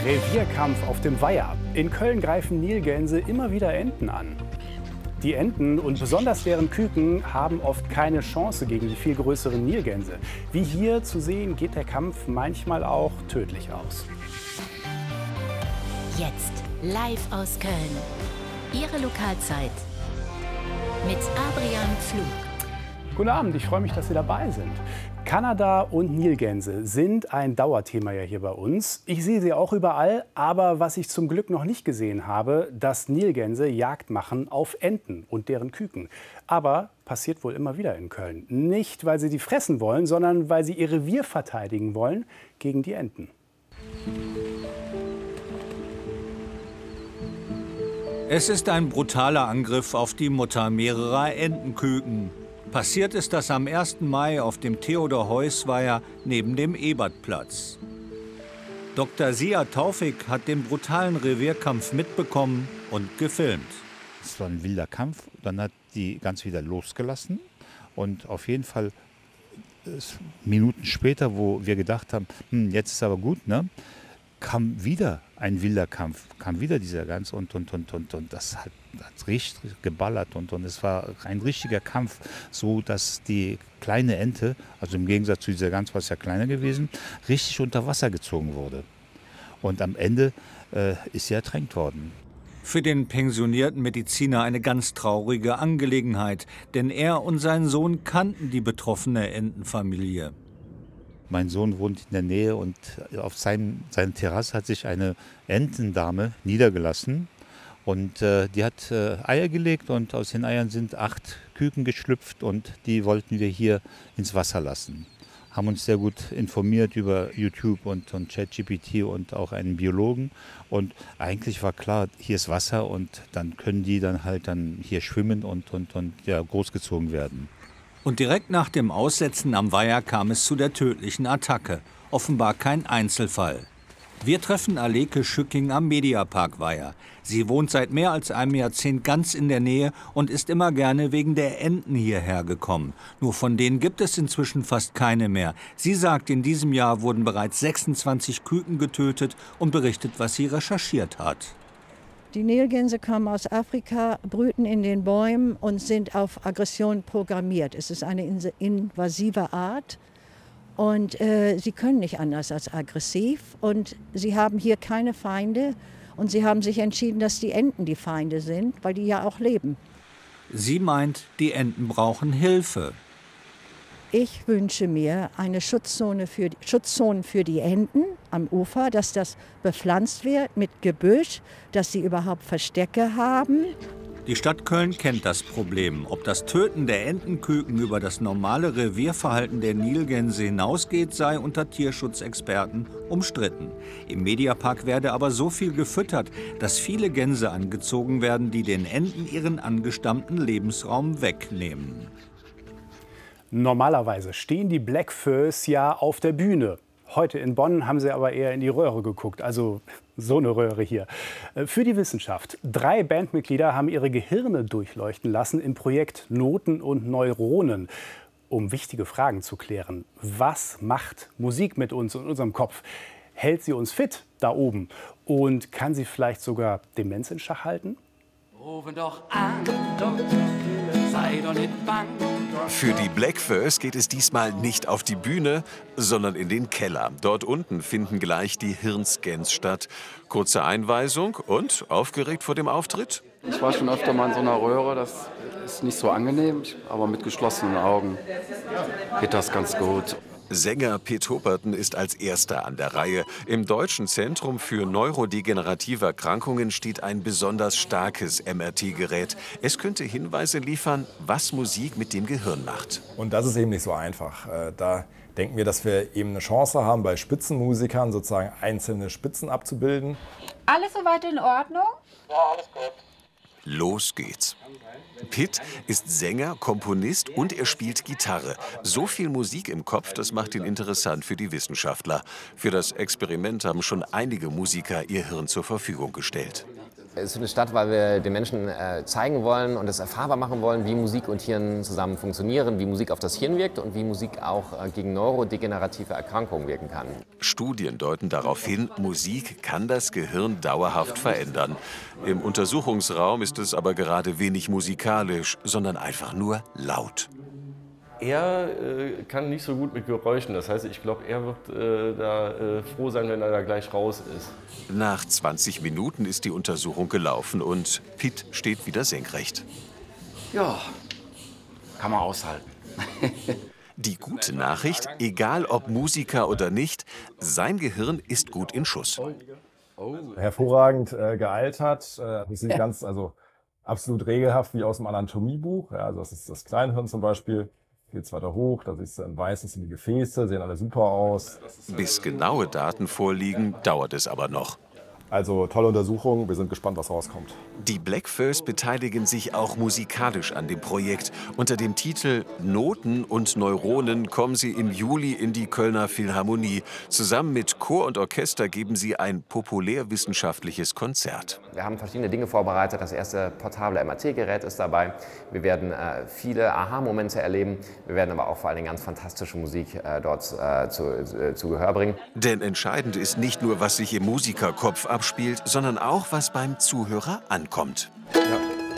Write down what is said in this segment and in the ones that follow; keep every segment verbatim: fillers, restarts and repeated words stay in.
Revierkampf auf dem Weiher. In Köln greifen Nilgänse immer wieder Enten an. Die Enten und besonders deren Küken haben oft keine Chance gegen die viel größeren Nilgänse. Wie hier zu sehen, geht der Kampf manchmal auch tödlich aus. Jetzt live aus Köln. Ihre Lokalzeit mit Adrian Pflug. Guten Abend, ich freue mich, dass Sie dabei sind. Kanada und Nilgänse sind ein Dauerthema ja hier bei uns. Ich sehe sie auch überall, aber was ich zum Glück noch nicht gesehen habe, dass Nilgänse Jagd machen auf Enten und deren Küken. Aber passiert wohl immer wieder in Köln. Nicht, weil sie die fressen wollen, sondern weil sie ihr Revier verteidigen wollen gegen die Enten. Es ist ein brutaler Angriff auf die Mutter mehrerer Entenküken. Passiert ist das am ersten Mai auf dem Theodor-Heuss-Weiher neben dem Ebertplatz. Doktor Sia Taufik hat den brutalen Revierkampf mitbekommen und gefilmt. Es war ein wilder Kampf, dann hat die ganz wieder losgelassen und auf jeden Fall Minuten später, wo wir gedacht haben, hm, jetzt ist aber gut, ne, kam wieder ein wilder Kampf, kam wieder dieser Gans und, und, und, und, und das hat, hat richtig geballert und, und es war ein richtiger Kampf, so dass die kleine Ente, also im Gegensatz zu dieser Gans war es ja kleiner gewesen, richtig unter Wasser gezogen wurde. Und am Ende äh, ist sie ertränkt worden. Für den pensionierten Mediziner eine ganz traurige Angelegenheit, denn er und sein Sohn kannten die betroffene Entenfamilie. Mein Sohn wohnt in der Nähe und auf seinem, seiner Terrasse hat sich eine Entendame niedergelassen. Und äh, die hat äh, Eier gelegt und aus den Eiern sind acht Küken geschlüpft und die wollten wir hier ins Wasser lassen. Haben uns sehr gut informiert über YouTube und, und ChatGPT und auch einen Biologen. Und eigentlich war klar, hier ist Wasser und dann können die dann halt dann hier schwimmen und, und, und ja, großgezogen werden. Und direkt nach dem Aussetzen am Weiher kam es zu der tödlichen Attacke. Offenbar kein Einzelfall. Wir treffen Aleke Schücking am Mediapark-Weiher. Sie wohnt seit mehr als einem Jahrzehnt ganz in der Nähe und ist immer gerne wegen der Enten hierher gekommen. Nur von denen gibt es inzwischen fast keine mehr. Sie sagt, in diesem Jahr wurden bereits sechsundzwanzig Küken getötet und berichtet, was sie recherchiert hat. Die Nilgänse kommen aus Afrika, brüten in den Bäumen und sind auf Aggression programmiert. Es ist eine invasive Art und äh, sie können nicht anders als aggressiv. Und sie haben hier keine Feinde und sie haben sich entschieden, dass die Enten die Feinde sind, weil die ja auch leben. Sie meint, die Enten brauchen Hilfe. Ich wünsche mir eine Schutzzone für, Schutzzonen für die Enten am Ufer, dass das bepflanzt wird mit Gebüsch, dass sie überhaupt Verstecke haben. Die Stadt Köln kennt das Problem. Ob das Töten der Entenküken über das normale Revierverhalten der Nilgänse hinausgeht, sei unter Tierschutzexperten umstritten. Im Mediapark werde aber so viel gefüttert, dass viele Gänse angezogen werden, die den Enten ihren angestammten Lebensraum wegnehmen. Normalerweise stehen die Blackfurs ja auf der Bühne. Heute in Bonn haben sie aber eher in die Röhre geguckt, also so eine Röhre hier. Für die Wissenschaft. Drei Bandmitglieder haben ihre Gehirne durchleuchten lassen im Projekt Noten und Neuronen, um wichtige Fragen zu klären. Was macht Musik mit uns und unserem Kopf? Hält sie uns fit da oben? Und kann sie vielleicht sogar Demenz in Schach halten? Rufen doch an, Doktor Kühne, sei doch nicht bang. Für die Blackfurs geht es diesmal nicht auf die Bühne, sondern in den Keller. Dort unten finden gleich die Hirnscans statt. Kurze Einweisung und aufgeregt vor dem Auftritt? Ich war schon öfter mal in so einer Röhre, das ist nicht so angenehm, aber mit geschlossenen Augen geht das ganz gut. Sänger Pitt Hupperton ist als Erster an der Reihe. Im Deutschen Zentrum für neurodegenerative Erkrankungen steht ein besonders starkes M R T-Gerät. Es könnte Hinweise liefern, was Musik mit dem Gehirn macht. Und das ist eben nicht so einfach. Da denken wir, dass wir eben eine Chance haben, bei Spitzenmusikern sozusagen einzelne Spitzen abzubilden. Alles soweit in Ordnung? Ja, alles gut. Los geht's. Pitt ist Sänger, Komponist und er spielt Gitarre. So viel Musik im Kopf, das macht ihn interessant für die Wissenschaftler. Für das Experiment haben schon einige Musiker ihr Hirn zur Verfügung gestellt. Es ist eine Stadt, weil wir den Menschen äh, zeigen wollen und es erfahrbar machen wollen, wie Musik und Hirn zusammen funktionieren, wie Musik auf das Hirn wirkt und wie Musik auch äh, gegen neurodegenerative Erkrankungen wirken kann. Studien deuten darauf hin, Musik kann das Gehirn dauerhaft verändern. Im Untersuchungsraum ist es aber gerade wenig musikalisch, sondern einfach nur laut. Er äh, kann nicht so gut mit Geräuschen, das heißt, ich glaube, er wird äh, da äh, froh sein, wenn er da gleich raus ist. Nach zwanzig Minuten ist die Untersuchung gelaufen und Piet steht wieder senkrecht. Ja, kann man aushalten. Die gute Nachricht, egal ob Musiker oder nicht, sein Gehirn ist gut in Schuss. Hervorragend äh, gealtert, äh, das sieht ja. ganz, also absolut regelhaft wie aus dem Anatomiebuch. Ja, also das ist das Kleinhirn zum Beispiel. Geht's weiter hoch, da siehst du ein weißes in die Gefäße, sehen alle super aus. Bis genaue Daten vorliegen, dauert es aber noch. Also tolle Untersuchung, wir sind gespannt, was rauskommt. Die Blackfurs beteiligen sich auch musikalisch an dem Projekt. Unter dem Titel Noten und Neuronen kommen sie im Juli in die Kölner Philharmonie. Zusammen mit Chor und Orchester geben sie ein populärwissenschaftliches Konzert. Wir haben verschiedene Dinge vorbereitet. Das erste portable M R T-Gerät ist dabei. Wir werden äh, viele Aha-Momente erleben. Wir werden aber auch vor allem ganz fantastische Musik äh, dort äh, zu, äh, zu Gehör bringen. Denn entscheidend ist nicht nur, was sich im Musikerkopf abspielt, spielt, sondern auch, was beim Zuhörer ankommt. Ja.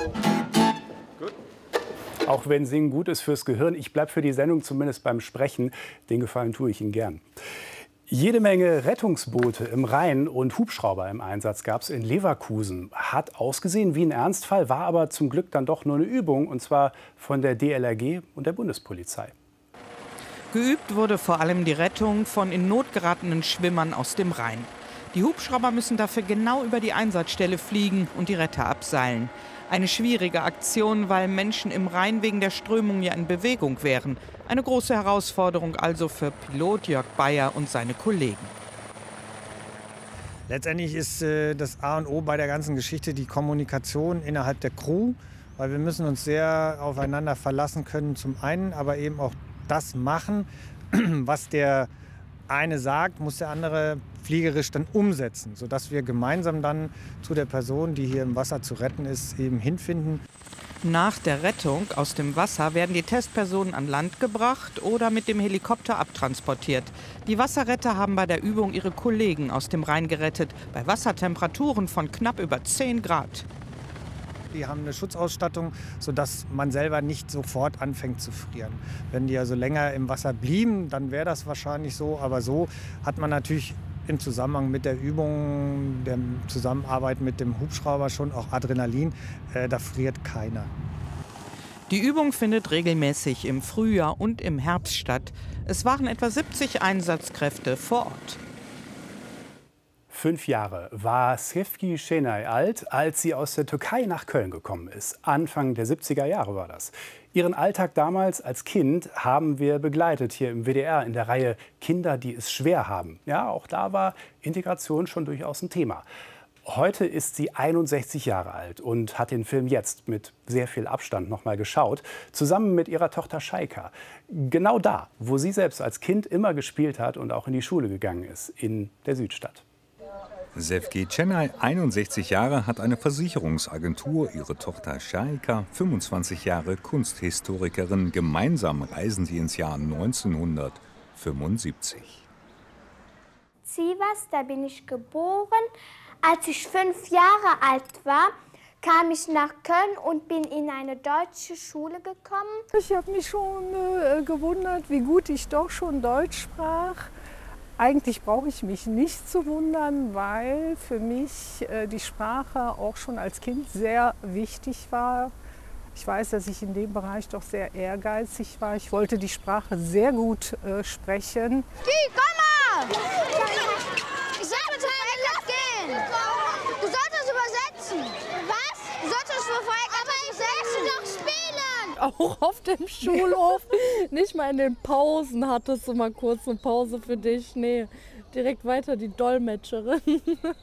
Gut. Auch wenn Singen gut ist fürs Gehirn, ich bleibe für die Sendung zumindest beim Sprechen. Den Gefallen tue ich Ihnen gern. Jede Menge Rettungsboote im Rhein und Hubschrauber im Einsatz gab es in Leverkusen. Hat ausgesehen wie ein Ernstfall, war aber zum Glück dann doch nur eine Übung, und zwar von der D L R G und der Bundespolizei. Geübt wurde vor allem die Rettung von in Not geratenen Schwimmern aus dem Rhein. Die Hubschrauber müssen dafür genau über die Einsatzstelle fliegen und die Retter abseilen. Eine schwierige Aktion, weil Menschen im Rhein wegen der Strömung ja in Bewegung wären. Eine große Herausforderung also für Pilot Jörg Bayer und seine Kollegen. Letztendlich ist äh, das A und O bei der ganzen Geschichte die Kommunikation innerhalb der Crew, weil wir müssen uns sehr aufeinander verlassen können zum einen, aber eben auch das machen, was der eine sagt, muss der andere fliegerisch dann umsetzen, sodass wir gemeinsam dann zu der Person, die hier im Wasser zu retten ist, eben hinfinden. Nach der Rettung aus dem Wasser werden die Testpersonen an Land gebracht oder mit dem Helikopter abtransportiert. Die Wasserretter haben bei der Übung ihre Kollegen aus dem Rhein gerettet, bei Wassertemperaturen von knapp über zehn Grad. Die haben eine Schutzausstattung, sodass man selber nicht sofort anfängt zu frieren. Wenn die also länger im Wasser blieben, dann wäre das wahrscheinlich so. Aber so hat man natürlich im Zusammenhang mit der Übung, der Zusammenarbeit mit dem Hubschrauber schon auch Adrenalin. Äh, da friert keiner. Die Übung findet regelmäßig im Frühjahr und im Herbst statt. Es waren etwa siebzig Einsatzkräfte vor Ort. Fünf Jahre war Sevgi Şenay alt, als sie aus der Türkei nach Köln gekommen ist. Anfang der siebziger Jahre war das. Ihren Alltag damals als Kind haben wir begleitet hier im W D R in der Reihe Kinder, die es schwer haben. Ja, auch da war Integration schon durchaus ein Thema. Heute ist sie einundsechzig Jahre alt und hat den Film jetzt mit sehr viel Abstand noch mal geschaut, zusammen mit ihrer Tochter Shaika. Genau da, wo sie selbst als Kind immer gespielt hat und auch in die Schule gegangen ist, in der Südstadt. Sevgi Şenay, einundsechzig Jahre, hat eine Versicherungsagentur. Ihre Tochter Shaika, fünfundzwanzig Jahre, Kunsthistorikerin. Gemeinsam reisen sie ins Jahr neunzehnhundertfünfundsiebzig. Sivas, da bin ich geboren. Als ich fünf Jahre alt war, kam ich nach Köln und bin in eine deutsche Schule gekommen. Ich habe mich schon äh, gewundert, wie gut ich doch schon Deutsch sprach. Eigentlich brauche ich mich nicht zu wundern, weil für mich äh, die Sprache auch schon als Kind sehr wichtig war. Ich weiß, dass ich in dem Bereich doch sehr ehrgeizig war. Ich wollte die Sprache sehr gut äh, sprechen. Ki, komm mal! Ich sag bitte, lass gehen! Du solltest übersetzen! Was? Du solltest für vorher übersetzen! Doch spielen! Auch auf dem Schulhof, nicht mal in den Pausen hattest du mal kurz eine Pause für dich. Nee, direkt weiter die Dolmetscherin.